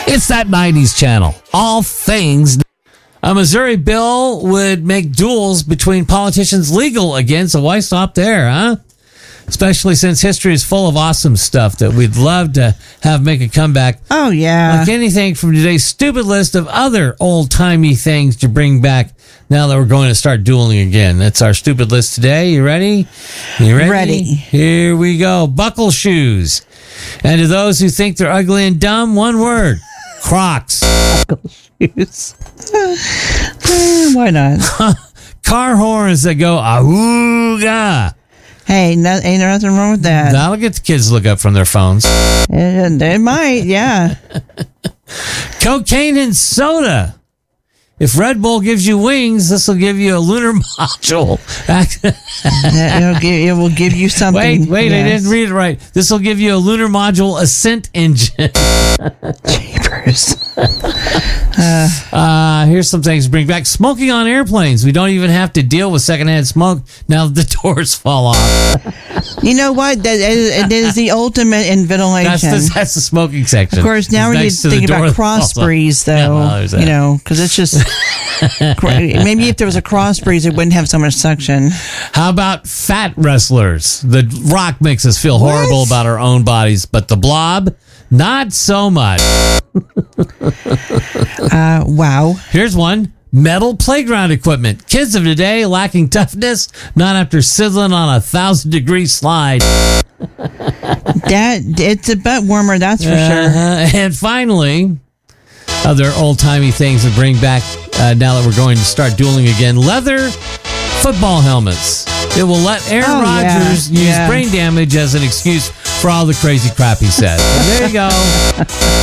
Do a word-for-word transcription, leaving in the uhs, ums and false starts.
It's that nineties channel. All things. A Missouri bill would make duels between politicians legal again, so why stop there, huh? Especially since history is full of awesome stuff that we'd love to have make a comeback. Oh, yeah. Like anything from today's stupid list of other old-timey things to bring back now that we're going to start dueling again. That's our stupid list today. You ready? You ready? Ready. Here we go. Buckle shoes. And to those who think they're ugly and dumb, one word. Crocs. Buckle shoes. Eh, why not? Car horns that go ahooga. Hey, no, ain't nothing wrong with that. That'll get the kids to look up from their phones. It, it might, yeah. Cocaine and soda. If Red Bull gives you wings, this will give you a lunar module. It'll give, it will give you something. Wait, wait, yes. I didn't read it right. This will give you a lunar module ascent engine. Jeepers. Uh, here's some things to bring back. Smoking on airplanes. We don't even have to deal with secondhand smoke now that the doors fall off. You know what? That is, it is the ultimate in ventilation. That's the, that's the smoking section. Of course, now It's we need next to the think door about that cross falls off. breeze, though. Yeah, well, there's that. You know, because it's just maybe if there was a cross breeze, it wouldn't have so much suction. How about fat wrestlers? The Rock makes us feel What? horrible about our own bodies, but the Blob, not so much. Uh, wow. Here's one. Metal playground equipment. Kids of today lacking toughness, not after sizzling on a thousand degree slide. That it's a bit warmer, that's for sure. Uh-huh. And finally, other old timey things to bring back uh, now that we're going to start dueling again. Leather football helmets. It will let Aaron Oh, yeah. Rodgers use Yeah. brain damage as an excuse for all the crazy crap he said. There you go.